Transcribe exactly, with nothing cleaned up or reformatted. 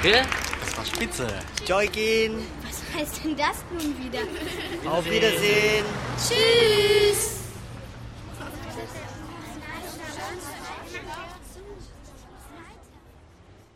Danke, das war spitze. Joygin. Was heißt denn das nun wieder? Auf Wiedersehen. Tschüss.